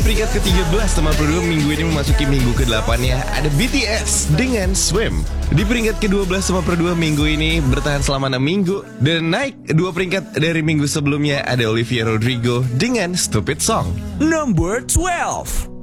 peringkat ke-13 teman produk minggu ini memasuki minggu ke-8-nya, ada BTS dengan Swim. Di peringkat ke-12 teman produk minggu ini bertahan selama 6 minggu dan naik 2 peringkat dari minggu sebelumnya, ada Olivia Rodrigo dengan Stupid Song. Number 12.